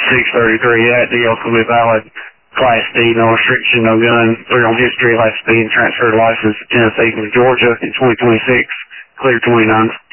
633. That deal will be valid. Class D, no restriction, no gun, clear on history, last speed, transferred license to Tennessee from Georgia in 2026, clear 29.